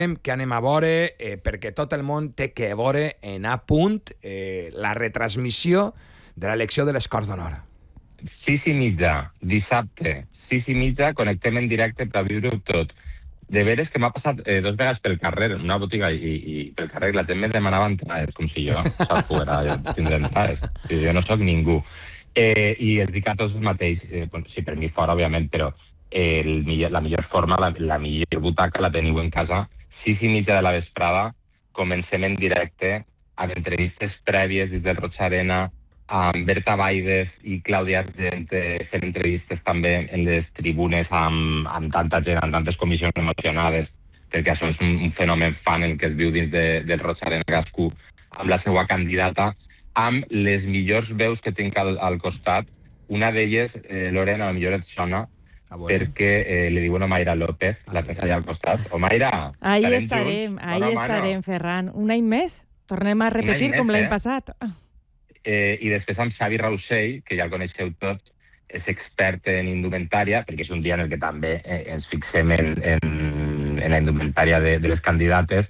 que anem a veure, perquè tot el món té que veure en A punt la retransmissió de l'elecció de les Corts d'Honor. 6:30, dissabte, 6:30, connectem en directe per viure-ho tot. De veres que m'ha passat 2 vegades pel carrer, en una botiga, i pel carrer la gent me demanava entrades, com si jo poguera tindre entrades. Jo no sóc ningú. I els dic a tots el mateix, sí, per mi fora, òbviament, però la millor forma, la millor butaca la teniu en casa. 6:30 de la vesprada, comencem en directe amb entrevistes prèvies des del Roig Arena, amb Berta Baides i Clàudia Argent fent entrevistes també en les tribunes amb tanta gent, amb tantes comissions emocionades, perquè això és un fenomen fan el que es viu dins del Roig Arena, cadascú amb la seva candidata, amb les millors veus que tinc al costat. Una d'elles, Lorena, a la millor et sona, perquè li diuen Omaira López, la tens allà al costat. Omaira, ahí estarem, Ferran. Un any més? Tornem a repetir com l'any passat. I després amb Xavi Rausell, que ja el coneixeu tots, és expert en indumentària, perquè és un dia en el que també ens fixem en la indumentària de les candidates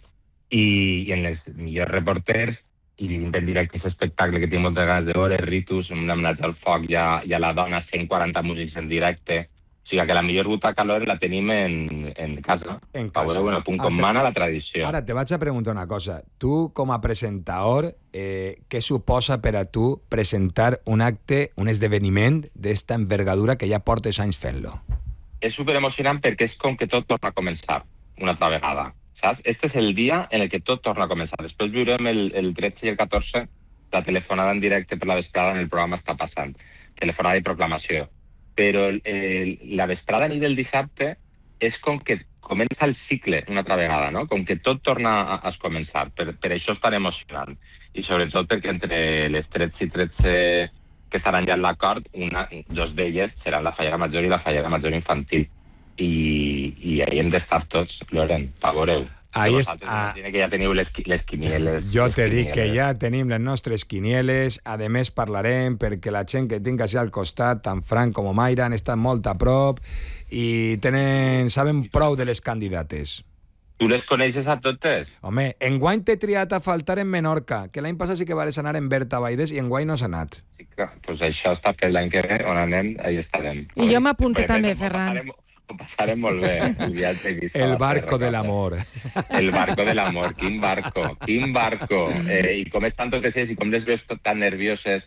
i en les millors reporters, i vivim en directe aquest espectacle que tinc moltes ganes de veure, Ritus, un homenatge al foc i a la dona, 140 músics en directe. O sigui que la millor butaca la tenim en casa. En casa. Bueno, punt com mana la tradició. Ara te vaig a preguntar una cosa. Tu, com a presentador, què suposa per a tu presentar un acte, un esdeveniment d'esta envergadura que ja portes anys fent-lo? És superemocionant perquè és com que tot torna a començar una altra vegada. Saps? Este és el dia en el que tot torna a començar. Després viurem el 13 i el 14 la telefonada en directe per la vesprada en el programa Està passant. Telefonada i proclamació. Però la vesprada ni del dissabte és com que comença el cicle una altra vegada, no? Com que tot torna a començar. Per això és tan emocionant. I sobretot perquè entre les 13 i 13 que estaran ja en l'acord, dos d'elles seran la fallera major i la fallera major infantil. I ahí hem d'estar tots, Loren, favoreu. Ahí està. Que ja teniu les quinieles. Jo te dic que ja tenim les nostres quinieles. A més parlarem perquè la gent que tinc així al costat, tant Frank com Omaira, han estat molt a prop i saben prou de les candidates. Tu les coneixes a totes? Home, enguany t'he triat a faltar en Menorca, que l'any passat sí que vas anar en Berta Baides i enguany no s'ha anat. Sí, clar, doncs això està fet l'any que ve, on anem, ahí estarem. I jo m'apunto també, Ferran. Ho passarem molt bé, el viatge. El barco de l'amor. El barco de l'amor, quin barco. I com estan totes elles i com les veus tan nervioses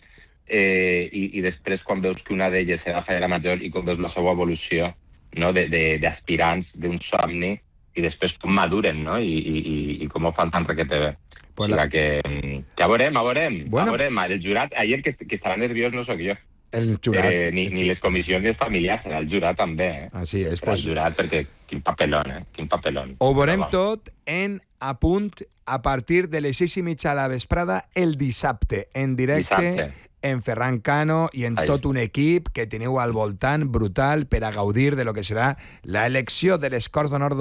i després quan veus que una d'elles serà fallera major i com veus la seva evolució, no, d'aspirants d'un somni i després com maduren, no, i com ho fan tan requete bé. Pues o sigui que ja veurem. Bueno. El jurat, ahir que estarà nerviós no sóc jo. El jurat. Ni les comissions ni els familiars, serà el jurat també. Així és. Pues... El jurat, perquè quin papelón. Ho veurem tot en A punt a partir de les 6:30 a la vesprada el dissabte, en directe en Ferran Cano i en tot un equip que teniu al voltant brutal per a gaudir de lo que serà l'elecció de les Corts d'Honor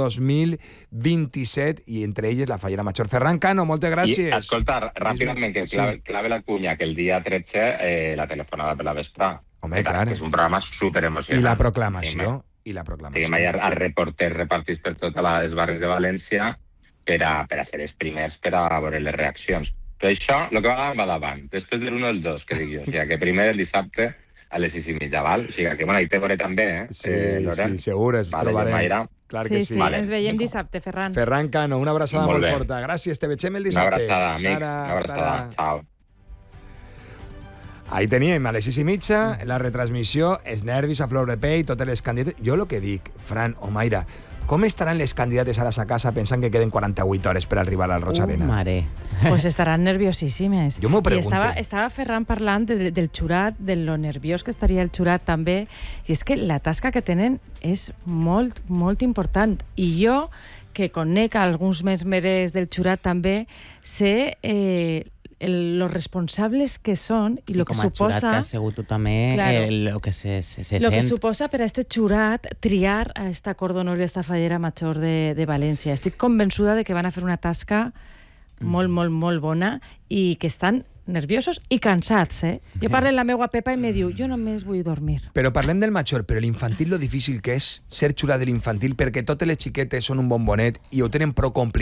2027 i entre elles la fallera major. Ferran Cano, moltes gràcies. I, escolta, ràpidament, que clave la cunya, que el dia 13 la telefonada per la vesprada. Home, clar. Que és un programa superemocionant. I la proclamació. Tenim allà els reporters repartits per tots els barris de València per a ser els primers per a veure les reaccions. Però això, el que va davant. Després de l'1 o el 2, que dic jo. O sigui, que primer el dissabte a les 6:30, val? O sigui, que bueno, ahí te veuré també, Sí, segur, ens trobarem. Clar que sí. Ens veiem dissabte, Ferran. Ferran Cano, una abraçada molt forta. Gràcies, te veiem el dissabte. Una abraçada, amic. Una abraçada. Ciao. Ahí teníem, a les 6:30, la retransmissió, els nervis a flor de pell, totes les candidates. Jo el que dic, Fran, Omaira, com estaran les candidates ara a casa pensant que queden 48 hores per arribar al Roig Arena? Mare. Pues estaran nerviosíssimes. Jo m'ho pregunto. Estava Ferran parlant del xurat, de lo nerviós que estaria el xurat també, i és que la tasca que tenen és molt, molt important. I jo, que conec alguns membres del xurat també, sé los responsables que són i el que suposa... Com a xurat que has sigut tu també, el que se sent. El que suposa per a este xurat triar a esta Cort d'Honor i a esta fallera major de València. Estic convençuda de que van a fer una tasca molt, molt, molt bona i que estan nerviosos i cansats, Jo parlo amb la meva Pepa i me diu, jo només vull dormir. Però parlem del major, però l'infantil lo difícil que és ser xurat de l'infantil, perquè totes les xiquetes són un bombonet i ho tenen prou complicat.